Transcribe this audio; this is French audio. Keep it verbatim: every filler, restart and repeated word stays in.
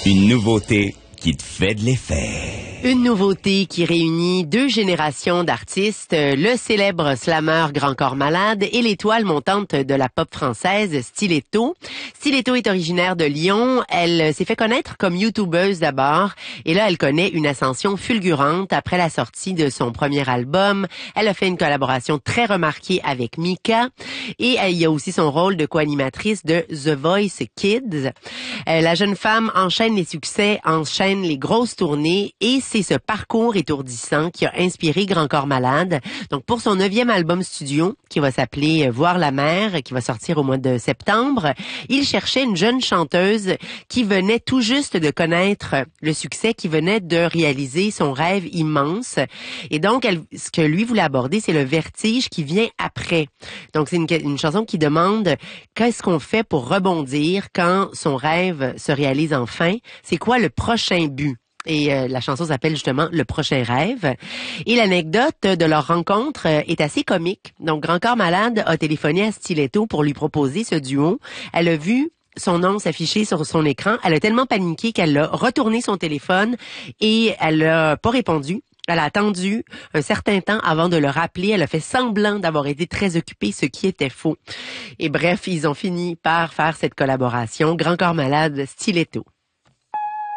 Une nouveauté qui te fait de l'effet. Une nouveauté qui réunit deux générations d'artistes, le célèbre slammer Grand Corps Malade et l'étoile montante de la pop française Stiletto. Stiletto est originaire de Lyon. Elle s'est fait connaître comme youtubeuse d'abord et là, elle connaît une ascension fulgurante après la sortie de son premier album. Elle a fait une collaboration très remarquée avec Mika et il y a aussi son rôle de co-animatrice de The Voice Kids. La jeune femme enchaîne les succès, enchaîne les grosses tournées et c'est ce parcours étourdissant qui a inspiré Grand Corps Malade. Donc pour son neuvième album studio qui va s'appeler Voir la mer, qui va sortir au mois de septembre, il cherchait une jeune chanteuse qui venait tout juste de connaître le succès, qui venait de réaliser son rêve immense. Et donc elle, ce que lui voulait aborder, c'est le vertige qui vient après. Donc c'est une, une chanson qui demande qu'est-ce qu'on fait pour rebondir quand son rêve se réalise enfin. C'est quoi le prochain but? Et euh, la chanson s'appelle justement Le prochain rêve. Et l'anecdote de leur rencontre euh, est assez comique. Donc, Grand Corps Malade a téléphoné à Stiletto pour lui proposer ce duo. Elle a vu son nom s'afficher sur son écran. Elle a tellement paniqué qu'elle a retourné son téléphone et elle a pas répondu. Elle a attendu un certain temps avant de le rappeler. Elle a fait semblant d'avoir été très occupée, ce qui était faux. Et bref, ils ont fini par faire cette collaboration. Grand Corps Malade, Stiletto.